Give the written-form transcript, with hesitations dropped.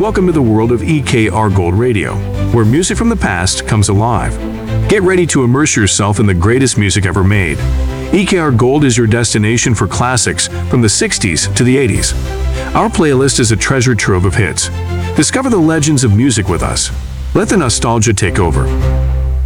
Welcome to the world of EKR Gold Radio, where music from the past comes alive. Get ready to immerse yourself in the greatest music ever made. EKR Gold is your destination for classics from the 60s to the 80s. Our playlist is a treasure trove of hits. Discover the legends of music with us. Let the nostalgia take over.